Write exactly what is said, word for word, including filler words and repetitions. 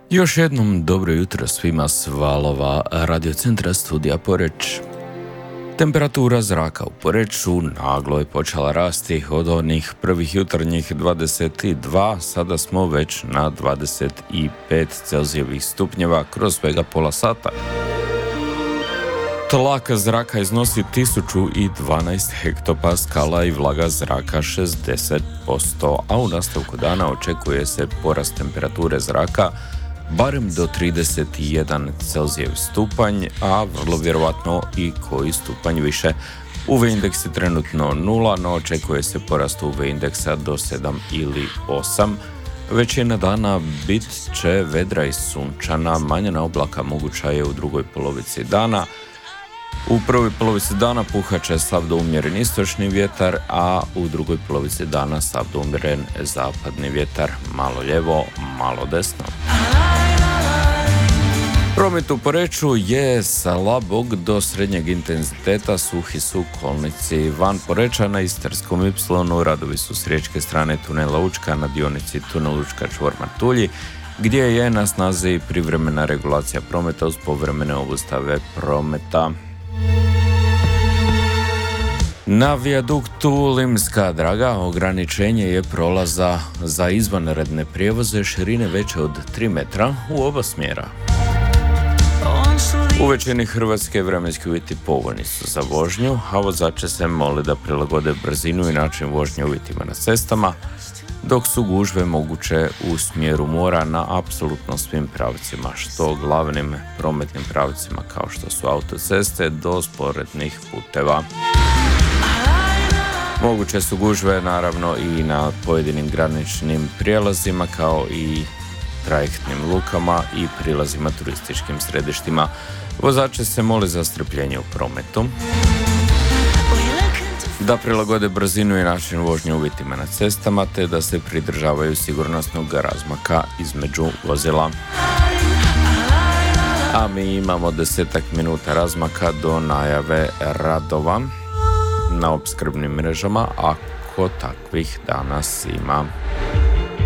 Još jednom dobro jutro svima s valova radiocentra studija Poreč. Temperatura zraka u Poreču naglo je počela rasti od onih prvih jutarnjih dvadeset dva, sada smo već na dvadeset pet Celzijevih stupnjeva kroz svega pola sata. Tlak zraka iznosi tisuću dvanaest hektopaskala i vlaga zraka šezdeset posto, a u nastavku dana očekuje se porast temperature zraka barem do trideset jedan Celzijev stupanj, a vrlo vjerovatno i koji stupanj više. U V indeks je trenutno nula, no očekuje se porast U V indeksa do sedam ili osam. Većina dana bit će vedra i sunčana, manja oblaka moguća je u drugoj polovici dana. U prvoj polovici dana puhat će slab do umjeren istočni vjetar, a u drugoj polovici dana slab do umjeren zapadni vjetar, malo lijevo, malo desno. Promet u Poreču je slabog do srednjeg intenziteta, suhi su kolnici. Van Poreča na Istarskom ipsilonu radovi su s riječke strane tunela Učka na dionici tunel Učka čvor Martulji, gdje je na snazi privremena regulacija prometa uz povremene obustave prometa. Na vijaduktu Limska Draga ograničenje je prolaza za izvanredne prijevoze širine veće od tri metra u oba smjera. U većini Hrvatske vremenski uvjeti povoljni su za vožnju, a vozače se moli da prilagode brzinu i način vožnje uvjetima na cestama, dok su gužve moguće u smjeru mora na apsolutno svim pravcima, što glavnim prometnim pravcima kao što su autoceste do sporednih puteva. Moguće su gužve naravno i na pojedinim graničnim prijelazima kao i trajektnim lukama i prilazima turističkim središtima. Vozače se moli za strpljenje u prometu, da prilagode brzinu i način vožnje uvjetima na cestama, te da se pridržavaju sigurnosnog razmaka između vozila. A mi imamo desetak minuta razmaka do najave radova na opskrbnim mrežama, ako takvih danas ima.